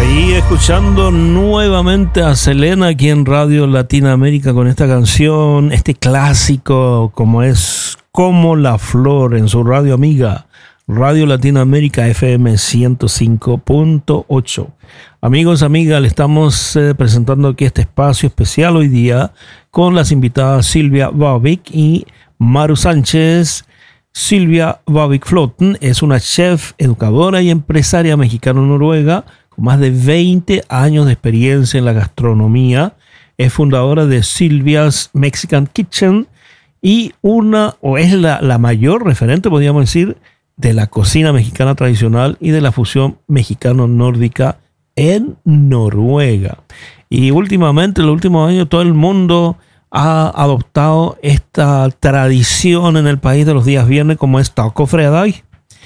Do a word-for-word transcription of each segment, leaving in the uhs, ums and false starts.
Ahí escuchando nuevamente a Selena aquí en Radio Latinoamérica con esta canción, este clásico como es Como la Flor en su radio amiga, Radio Latinoamérica F M ciento cinco punto ocho. Amigos, amigas, le estamos eh, presentando aquí este espacio especial hoy día con las invitadas Silvia Babic y Maru Sánchez. Silvia Babic Flotten es una chef, educadora y empresaria mexicano-noruega con más de veinte años de experiencia en la gastronomía. Es fundadora de Silvia's Mexican Kitchen y una, o es la, la mayor referente, podríamos decir, de la cocina mexicana tradicional y de la fusión mexicano-nórdica en Noruega. Y últimamente, en los últimos años, todo el mundo ha adoptado esta tradición en el país de los días viernes como es Taco Fredag.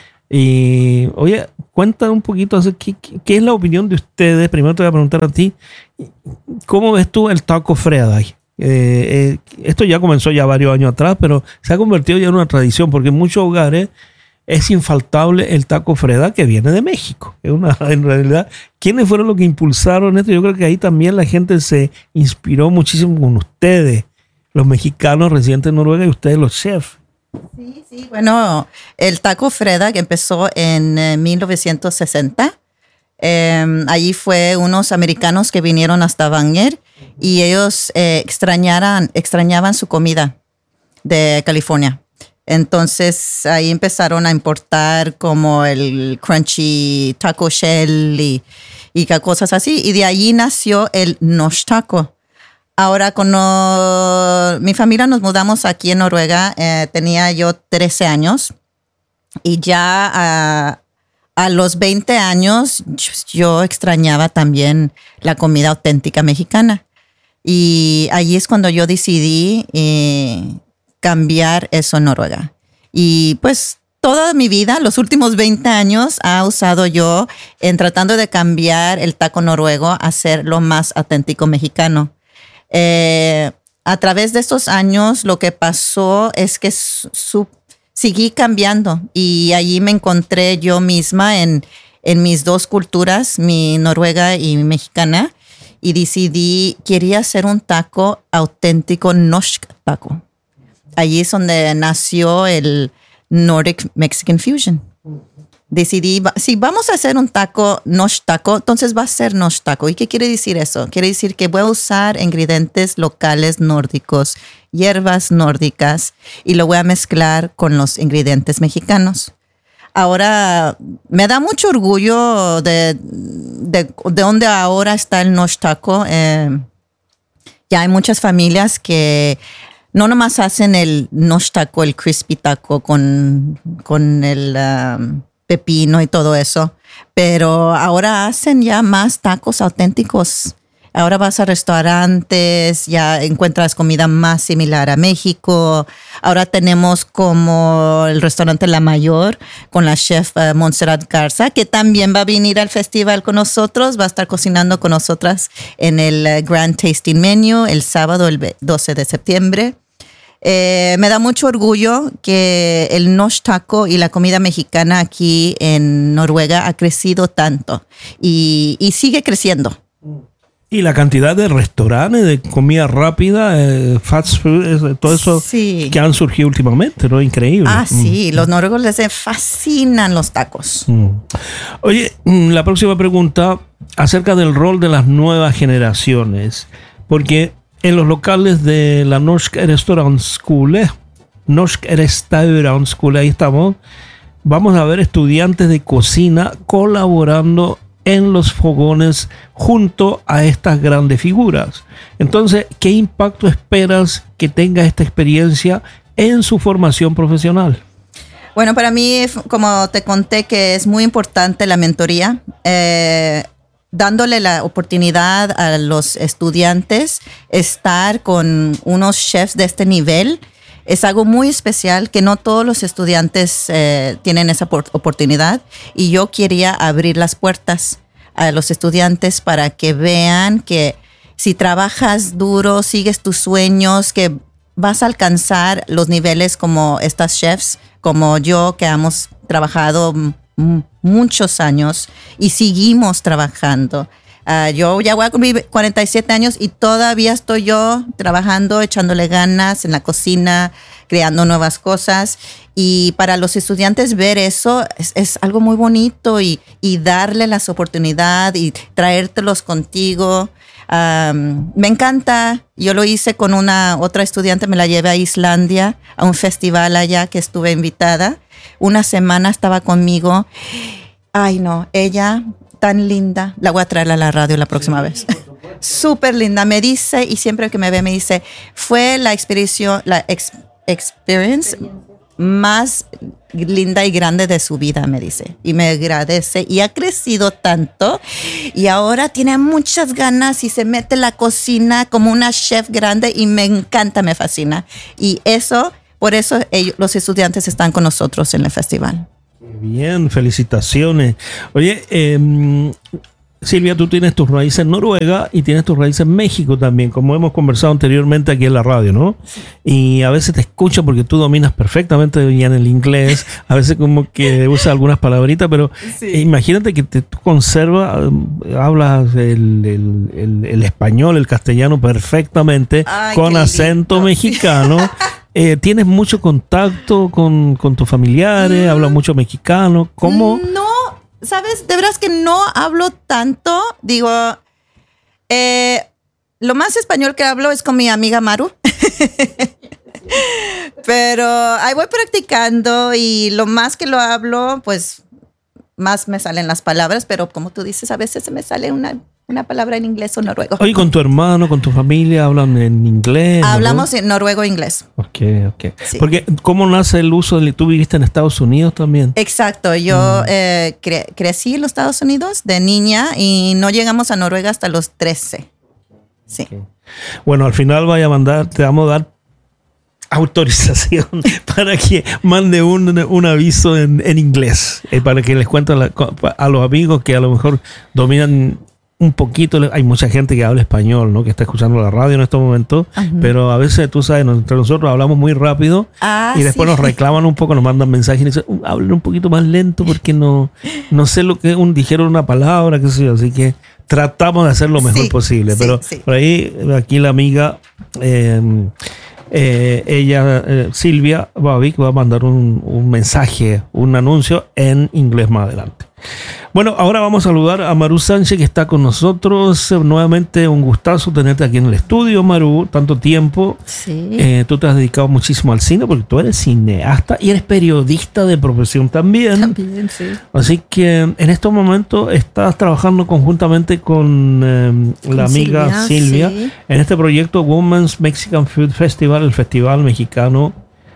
Y oye, cuenta un poquito, ¿qué, qué es la opinión de ustedes? Primero te voy a preguntar a ti, ¿cómo ves tú el Taco Fredag? Eh, eh, esto ya comenzó ya varios años atrás, pero se ha convertido ya en una tradición porque en muchos hogares es infaltable el Taco Fredag que viene de México. Es una, en realidad, ¿quiénes fueron los que impulsaron esto? Yo creo que ahí también la gente se inspiró muchísimo con ustedes, los mexicanos residentes en Noruega y ustedes los chefs. Sí, sí, bueno, el Taco Fredag empezó en eh, mil novecientos sesenta. Eh, allí fue unos americanos que vinieron hasta Stavanger y ellos eh, extrañaran, extrañaban su comida de California. Entonces ahí empezaron a importar como el crunchy taco shell y, y cosas así. Y de allí nació el norsk taco. Ahora cuando mi familia nos mudamos aquí en Noruega, eh, tenía yo trece años. Y ya a, a los veinte años yo extrañaba también la comida auténtica mexicana. Y allí es cuando yo decidí Eh, cambiar eso en Noruega. Y pues toda mi vida, los últimos veinte años, ha usado yo en tratando de cambiar el taco noruego a ser lo más auténtico mexicano. Eh, a través de estos años lo que pasó es que su, su, seguí cambiando y allí me encontré yo misma en, en mis dos culturas, mi noruega y mi mexicana, y decidí, quería hacer un taco auténtico, norsk taco. Allí es donde nació el Nordic Mexican Fusion. Decidí, si vamos a hacer un taco, norsk taco, entonces va a ser norsk taco. ¿Y qué quiere decir eso? Quiere decir que voy a usar ingredientes locales nórdicos, hierbas nórdicas, y lo voy a mezclar con los ingredientes mexicanos. Ahora, me da mucho orgullo de, de, de donde ahora está el norsk taco. Eh, ya hay muchas familias que no nomás hacen el norsk taco, el crispy taco con, con el um, pepino y todo eso, pero ahora hacen ya más tacos auténticos. Ahora vas a restaurantes, ya encuentras comida más similar a México. Ahora tenemos como el restaurante La Mayor con la chef uh, Montserrat Garza, que también va a venir al festival con nosotros. Va a estar cocinando con nosotras en el uh, Grand Tasting Menu el sábado, el doce de septiembre. Eh, me da mucho orgullo que el norsk taco y la comida mexicana aquí en Noruega ha crecido tanto y, y sigue creciendo. Y la cantidad de restaurantes de comida rápida, eh, fast food, todo eso sí, que han surgido últimamente, ¿no? Increíble. Ah, sí. Mm. Los noruegos les fascinan los tacos. Mm. Oye, la próxima pregunta acerca del rol de las nuevas generaciones. Porque en los locales de la Norsk Restaurantskole, Norsk Restaurantskole, ahí estamos, vamos a ver estudiantes de cocina colaborando en los fogones junto a estas grandes figuras. Entonces, ¿qué impacto esperas que tenga esta experiencia en su formación profesional? Bueno, para mí, como te conté, que es muy importante la mentoría, eh, dándole la oportunidad a los estudiantes estar con unos chefs de este nivel. Es algo muy especial que no todos los estudiantes eh, tienen esa oportunidad, y yo quería abrir las puertas a los estudiantes para que vean que si trabajas duro, sigues tus sueños, que vas a alcanzar los niveles como estas chefs, como yo, que hemos trabajado m- muchos años y seguimos trabajando. Uh, yo ya voy a cumplir cuarenta y siete años y todavía estoy yo trabajando, echándole ganas en la cocina, creando nuevas cosas. Y para los estudiantes ver eso es, es algo muy bonito y, y darle las oportunidades y traértelos contigo. Um, me encanta. Yo lo hice con una otra estudiante, me la llevé a Islandia, a un festival allá que estuve invitada. Una semana estaba conmigo. Ay, no, ella... tan linda, la voy a traer a la radio la próxima vez. Súper linda, me dice, y siempre que me ve me dice, fue la experiencia, la ex, experience más linda y grande de su vida, me dice, y me agradece, y ha crecido tanto, y ahora tiene muchas ganas y se mete en la cocina como una chef grande, y me encanta, me fascina, y eso, por eso ellos, los estudiantes están con nosotros en el festival. Bien, felicitaciones. Oye, eh, Silvia, tú tienes tus raíces en Noruega y tienes tus raíces en México también, como hemos conversado anteriormente aquí en la radio, ¿no? Y a veces te escucho porque tú dominas perfectamente bien el inglés, a veces como que usas algunas palabritas, pero sí. Imagínate que te, tú conservas, hablas el, el, el, el español, el castellano perfectamente. Ay, con acento lindo. Mexicano. Eh, ¿Tienes mucho contacto con, con tus familiares? Mm. ¿Hablas mucho mexicano? ¿Cómo? No, ¿sabes? De veras que no hablo tanto. Digo, eh, lo más español que hablo es con mi amiga Maru. Pero ahí voy practicando y lo más que lo hablo, pues más me salen las palabras. Pero como tú dices, a veces se me sale una... una palabra en inglés o noruego. Oye, ¿con tu hermano, con tu familia hablan en inglés? Hablamos en noruego e inglés. Ok, ok. Sí. Porque, ¿cómo nace el uso de... ¿Tú viviste en Estados Unidos también? Exacto. Yo mm. eh, cre- crecí en los Estados Unidos de niña y no llegamos a Noruega hasta los trece. Sí. Okay. Bueno, al final vaya a mandar, te vamos a dar autorización para que mande un, un aviso en, en inglés, eh, para que les cuente a, la, a los amigos que a lo mejor dominan un poquito. Hay mucha gente que habla español, ¿no? Que está escuchando la radio en estos momentos, uh-huh. Pero a veces, tú sabes, entre nosotros hablamos muy rápido ah, y después sí. Nos reclaman un poco, nos mandan mensajes y dicen, uh, hablen un poquito más lento porque no, no sé lo que un, dijeron una palabra, qué sé yo, así que tratamos de hacer lo mejor sí, posible, sí, pero sí. Por ahí, aquí la amiga, eh, eh, ella, eh, Silvia Babic, va a mandar un, un mensaje, un anuncio en inglés más adelante. Bueno, ahora vamos a saludar a Maru Sánchez, que está con nosotros. Nuevamente un gustazo tenerte aquí en el estudio, Maru, tanto tiempo. Sí. Eh, tú te has dedicado muchísimo al cine porque tú eres cineasta y eres periodista de profesión también. También, sí. Así que en estos momentos estás trabajando conjuntamente con, eh, con la amiga Silvia, Silvia sí. En este proyecto Women's Mexican Food Festival, el festival mexicano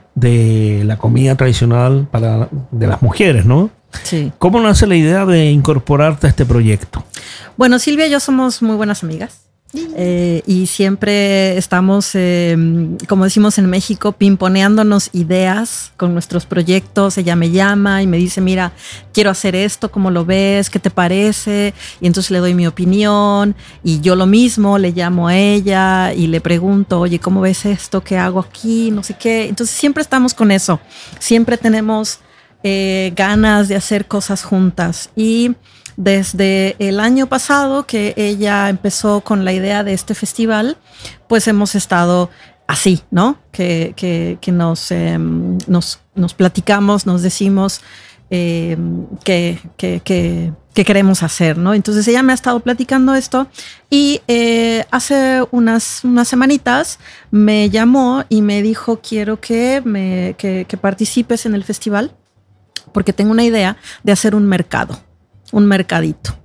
de la comida tradicional para, de las mujeres, ¿no? Sí. ¿Cómo nace la idea de incorporarte a este proyecto? Bueno, Silvia y yo somos muy buenas amigas. Eh, y siempre estamos, eh, como decimos en México, pimponeándonos ideas con nuestros proyectos. Ella me llama y me dice, mira, quiero hacer esto, ¿cómo lo ves? ¿Qué te parece? Y entonces le doy mi opinión y yo lo mismo, le llamo a ella y le pregunto, oye, ¿cómo ves esto? ¿Qué hago aquí? No sé qué. Entonces siempre estamos con eso. Siempre tenemos eh, ganas de hacer cosas juntas. Y desde el año pasado que ella empezó con la idea de este festival, pues hemos estado así, ¿no? Que, que, que nos, eh, nos, nos platicamos, nos decimos eh, que, que, que, que queremos hacer, ¿no? Entonces ella me ha estado platicando esto y eh, hace unas, unas semanitas me llamó y me dijo, quiero que, me, que, que participes en el festival porque tengo una idea de hacer un mercado. Un mercadito.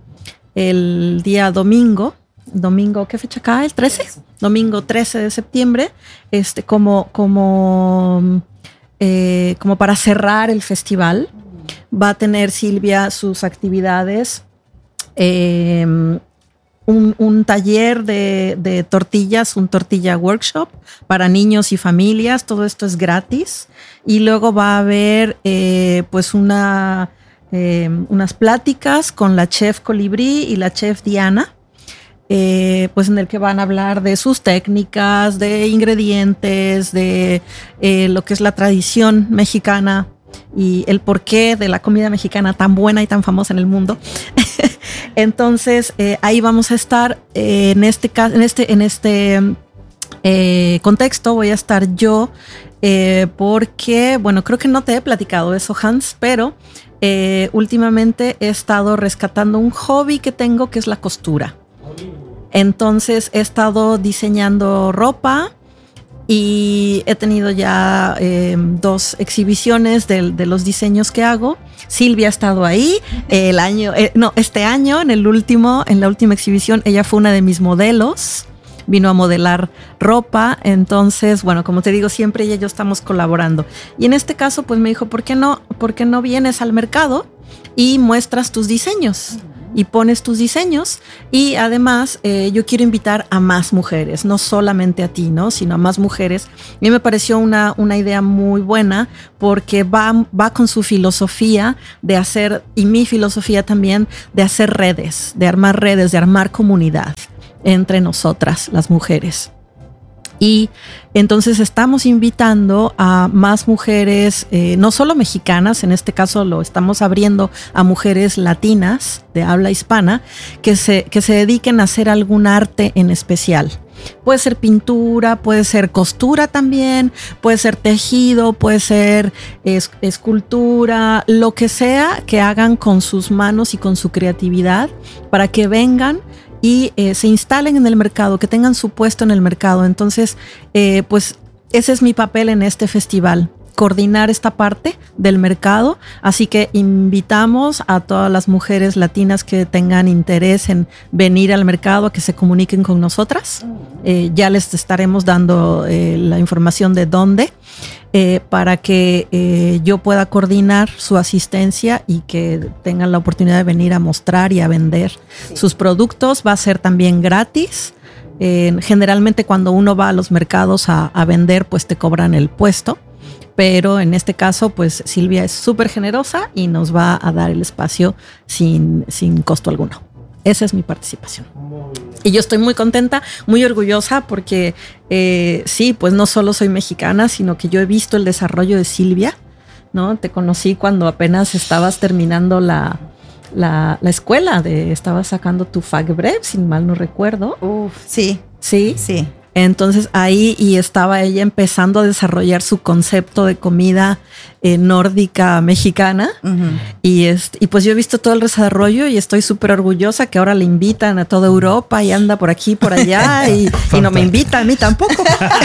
El día domingo, domingo, ¿qué fecha cae? ¿El trece? Domingo trece de septiembre, este, como, como, eh, como para cerrar el festival, va a tener Silvia sus actividades, eh, un, un taller de, de tortillas, un tortilla workshop para niños y familias, todo esto es gratis, y luego va a haber eh, pues una... Eh, unas pláticas con la chef Colibrí y la chef Diana, eh, pues en el que van a hablar de sus técnicas, de ingredientes, de eh, lo que es la tradición mexicana y el porqué de la comida mexicana tan buena y tan famosa en el mundo. Entonces, eh, ahí vamos a estar eh, en este caso, en este, en este eh, contexto voy a estar yo, eh, porque, bueno, creo que no te he platicado eso, Hans, pero eh, últimamente he estado rescatando un hobby que tengo, que es la costura. Entonces, he estado diseñando ropa. Y he tenido ya eh, dos exhibiciones de, de los diseños que hago. Silvia ha estado ahí el año, eh, no, este año en el último, en la última exhibición, ella fue una de mis modelos. Vino a modelar ropa. Entonces, bueno, como te digo, siempre ella y yo estamos colaborando. Y en este caso, pues me dijo, ¿por qué no, por qué no vienes al mercado y muestras tus diseños? Y pones tus diseños, y además eh, yo quiero invitar a más mujeres, no solamente a ti, ¿no? Sino a más mujeres. A mí me pareció una, una idea muy buena, porque va, va con su filosofía de hacer, y mi filosofía también, de hacer redes, de armar redes, de armar comunidad entre nosotras, las mujeres. Y entonces estamos invitando a más mujeres, eh, no solo mexicanas, en este caso lo estamos abriendo a mujeres latinas de habla hispana, que se, que se dediquen a hacer algún arte en especial. Puede ser pintura, puede ser costura también, puede ser tejido, puede ser es, escultura, lo que sea que hagan con sus manos y con su creatividad, para que vengan y eh, se instalen en el mercado, que tengan su puesto en el mercado. Entonces, eh, pues ese es mi papel en este festival, coordinar esta parte del mercado. Así que invitamos a todas las mujeres latinas que tengan interés en venir al mercado a que se comuniquen con nosotras. Eh, ya les estaremos dando eh, la información de dónde, eh, para que eh, yo pueda coordinar su asistencia y que tengan la oportunidad de venir a mostrar y a vender sí. sus productos. Va a ser también gratis. Eh, generalmente cuando uno va a los mercados a, a vender, pues te cobran el puesto. Pero en este caso, pues Silvia es súper generosa y nos va a dar el espacio sin, sin costo alguno. Esa es mi participación. Y yo estoy muy contenta, muy orgullosa, porque eh, sí, pues no solo soy mexicana, sino que yo he visto el desarrollo de Silvia, ¿no? Te conocí cuando apenas estabas terminando la, la, la escuela, de, estabas sacando tu FACBREV, si mal no recuerdo. Uf, sí. Sí. Sí. Entonces ahí y estaba ella empezando a desarrollar su concepto de comida eh, nórdica mexicana. Uh-huh. y, este, y pues yo he visto todo el desarrollo y estoy súper orgullosa que ahora le invitan a toda Europa y anda por aquí, por allá y, y no me invita a mí tampoco.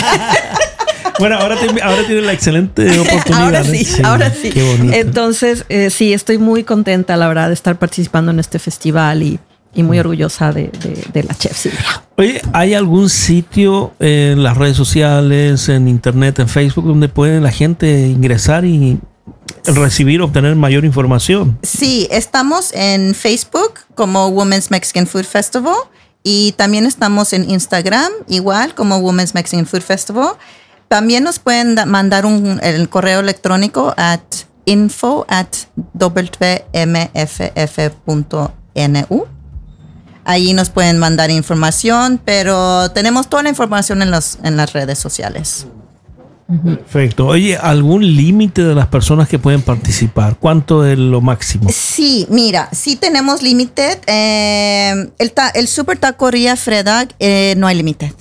Bueno, ahora, te, ahora tiene la excelente oportunidad. Ahora sí, sí, ahora sí. Qué bonito. Entonces, eh, sí, estoy muy contenta, la verdad, de estar participando en este festival y Y muy orgullosa de, de, de la chef Silvia. Oye, ¿hay algún sitio en las redes sociales, en internet, en Facebook, donde puede la gente ingresar y recibir, obtener mayor información? Sí, estamos en Facebook como Women's Mexican Food Festival, y también estamos en Instagram igual como Women's Mexican Food Festival. También nos pueden da- mandar un el correo electrónico at info at w m f f punto n u. Ahí nos pueden mandar información, pero tenemos toda la información en, los, en las redes sociales. Perfecto. Oye, ¿algún límite de las personas que pueden participar? ¿Cuánto es lo máximo? Sí, mira, sí tenemos límite. Eh, el, ta- el Super Taco Ria Fredag eh, no hay límite.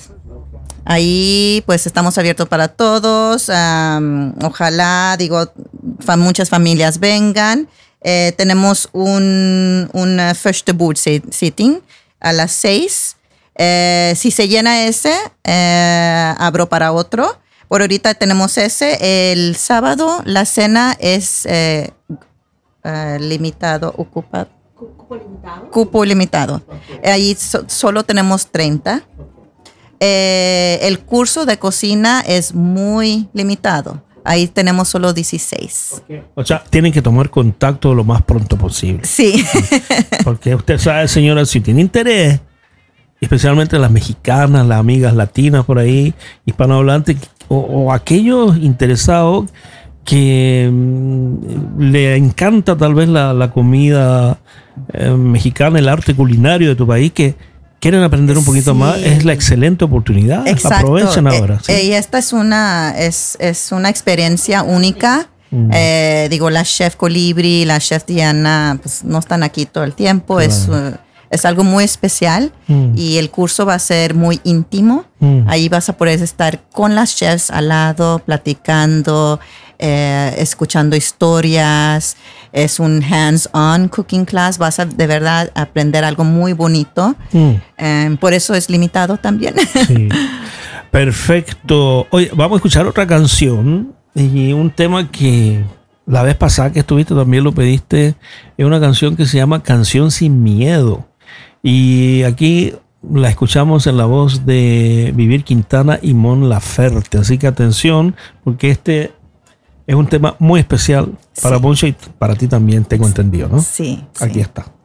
Ahí pues estamos abiertos para todos. Um, ojalá, digo, fa- muchas familias vengan. Eh, tenemos un, un uh, first board sitting a las seis. Eh, si se llena ese, eh, abro para otro. Por ahorita tenemos ese. El sábado la cena es eh, uh, limitado, ocupado. Cupo limitado. Cupo limitado. Okay. Ahí so, solo tenemos treinta. Eh, el curso de cocina es muy limitado. Ahí tenemos solo dieciséis. Okay. O sea, tienen que tomar contacto lo más pronto posible. Sí. Porque usted sabe, señora, si tiene interés, especialmente las mexicanas, las amigas latinas por ahí, hispanohablantes, o, o aquellos interesados que mmm, le encanta tal vez la, la comida eh, mexicana, el arte culinario de tu país, que quieren aprender un poquito sí. más, es la excelente oportunidad. Exacto. Aprovechen ahora. ¿sí? Y esta es una, es, es una experiencia única Mm. Eh, digo, la chef Colibri, la chef Diana, pues no están aquí todo el tiempo. Claro. Es, uh, es algo muy especial mm. y el curso va a ser muy íntimo. Mm. Ahí vas a poder estar con las chefs al lado, platicando, eh, escuchando historias. Es un hands-on cooking class. Vas a de verdad aprender algo muy bonito. Mm. Eh, por eso es limitado también. Sí. Perfecto. Oye, vamos a escuchar otra canción y un tema que la vez pasada que estuviste también lo pediste. Es una canción que se llama Canción Sin Miedo. Y aquí la escuchamos en la voz de Vivir Quintana y Mon Laferte. Así que atención, porque este es un tema muy especial para sí. Moncho y para ti también, tengo entendido, ¿no? Sí. Aquí sí. está.